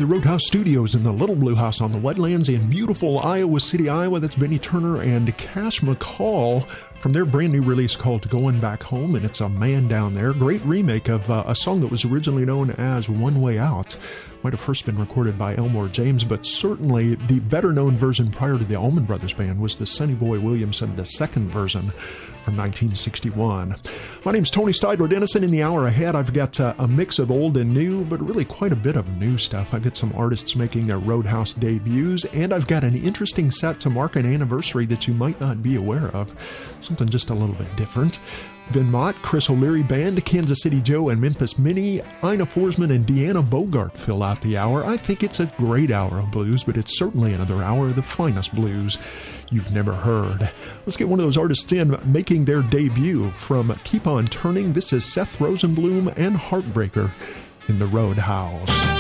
Roadhouse Studios in the Little Blue House on the Wetlands in beautiful Iowa City, Iowa. That's Benny Turner and Cash McCall from their brand new release called Going Back Home, and it's A Man Down There. Great remake of a song that was originally known as One Way Out. Might have first been recorded by Elmore James, but certainly the better-known version prior to the Allman Brothers Band was the Sonny Boy Williamson, the second version from 1961. My name's Tony Steidler Dennison. In the hour ahead, I've got a mix of old and new, but really quite a bit of new stuff. I've got some artists making their Roadhouse debuts, and I've got an interesting set to mark an anniversary that you might not be aware of. Something just a little bit different. Ben Mott, Chris O'Leary Band, Kansas City Joe and Memphis Minnie, Ina Forsman and Deanna Bogart fill out the hour. I think it's a great hour of blues, but it's certainly another hour of the finest blues you've never heard. Let's get one of those artists in making their debut from Keep On Turning. This is Seth Rosenblum and Heartbreaker in the Roadhouse.